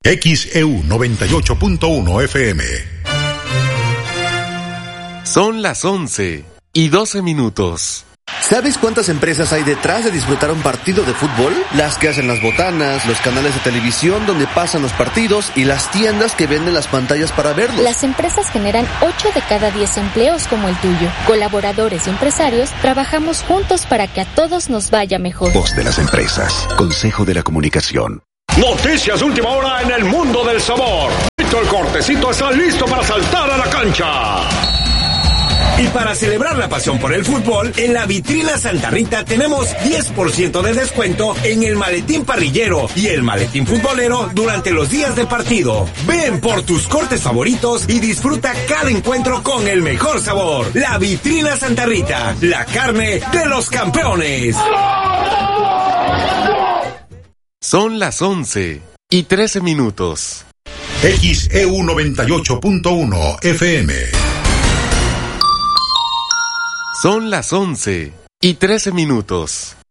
XEU 98.1 FM. Son las 11:12. ¿Sabes cuántas empresas hay detrás de disfrutar un partido de fútbol? Las que hacen las botanas, los canales de televisión donde pasan los partidos y las tiendas que venden las pantallas para verlos. Las empresas generan 8 de cada 10 empleos como el tuyo. Colaboradores y empresarios trabajamos juntos para que a todos nos vaya mejor. Voz de las empresas. Consejo de la Comunicación. Noticias de última hora en el mundo del sabor. El Cortecito está listo para saltar a la cancha. Y para celebrar la pasión por el fútbol, en la vitrina Santa Rita tenemos 10% de descuento en el maletín parrillero y el maletín futbolero durante los días de partido. Ven por tus cortes favoritos y disfruta cada encuentro con el mejor sabor. La vitrina Santa Rita, la carne de los campeones. Son las 11:13. XEU 98.1 FM. Son las 11:13.